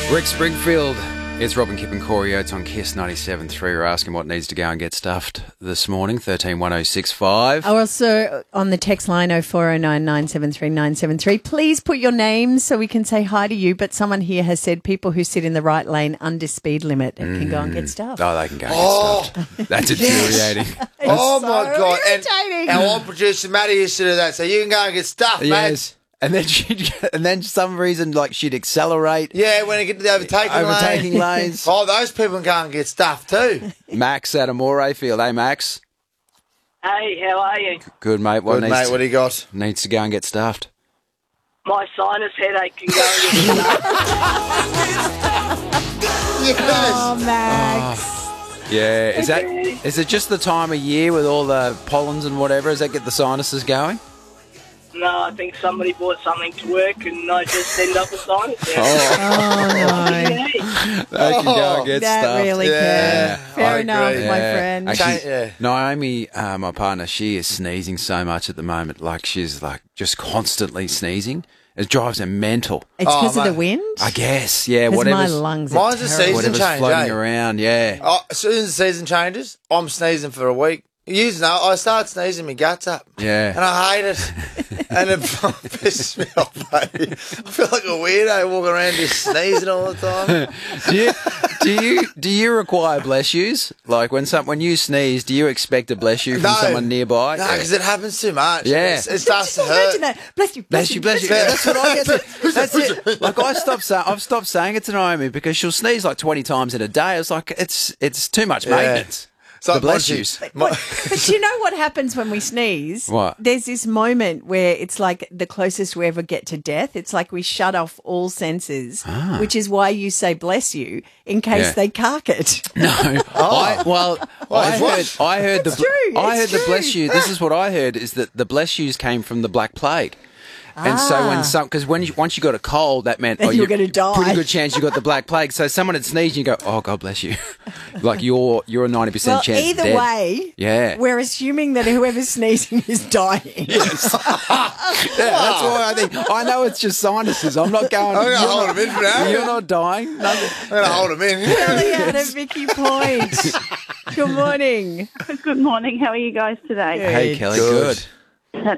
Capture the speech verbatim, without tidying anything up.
Rick Springfield. It's Robin, Kip and Corey Oates on Kiss ninety-seven point three. We're asking what needs to go and get stuffed this morning. thirteen one oh six five. Oh, also on the text line oh four oh nine, nine seven three, nine seven three. Please put your name so we can say hi to you. But someone here has said people who sit in the right lane under speed limit can go and get stuffed. Oh, they can go and Oh. get stuffed. That's infuriating. Oh, so my God. irritating. And our old producer, Matty, used to do that. So you can go and get stuffed, mate. Yes. And then she'd, and then for some reason, like, she'd accelerate. Yeah, when you get to the overtaking, Overtaking lane. lanes. Oh, those people can go and get stuffed too. Max out of Morayfield. Hey, Max. Hey, how are you? Good, mate. What Good, needs, mate. to, What do you got? needs to go and get stuffed? My sinus headache can go and get Yes. Oh, Max. Yeah. Is that is it just the time of year with all the pollens and whatever? Does that get the sinuses going? No, I think somebody bought something to work and I just end up with sinus headache. Oh, Oh, no. they can go and get That stuffed. really Yeah, can. Fair I enough, agree. my Yeah. friend. Actually, Cha- yeah. Naomi, uh, my partner, she is sneezing so much at the moment. Like, she's like just constantly sneezing. It drives her mental. It's Oh, because of the mate. wind? I guess, yeah. Because my Whatever's, lungs are Mine's a terrible. season whatever's change, floating eh? around, yeah. Oh, as soon as the season changes, I'm sneezing for a week. You know, I start sneezing my guts up. Yeah. And I hate it. And it pisses me off, baby. I feel like a weirdo walking around just sneezing all the time. do you do you do you require bless yous? Like when some when you sneeze, do you expect a bless you from No. someone nearby? No, because it happens too much. Yeah. It's, it starts to Just imagine hurt. that. Bless you, Bless you, bless you. Yeah, that's what I get. That's it. Like I stopped saying, I've stopped saying it to Naomi because she'll sneeze like twenty times in a day. It's like it's it's too much Yeah. maintenance. It's like The bless once you- yous. My- But you know what happens when we sneeze? What? There's this moment where it's like the closest we ever get to death. It's like we shut off all senses, which is why you say bless you in case Yeah. they cark it. No, I, well, I what? heard, I heard the, It's true, I heard it's the true. bless you. This is what I heard: is that the bless yous came from the Black Plague. And so Ah. when some, because when you, once you got a cold, that meant Then oh, you were you're gonna die. Pretty good chance you got the Black Plague. So someone had sneezed, and you go, "Oh, God bless you," like you're you're a ninety percent Well, chance. either dead. way, Yeah. we're assuming that whoever's sneezing is dying. Yeah, that's why I think I know it's just sinuses. I'm not going. I'm going to you're hold not- him in for now. You're not dying. Nothing. I'm going to hold him in. Really out of Vicky Point. Good morning. Good morning. How are you guys today? Hey, Kelly. Good. Good.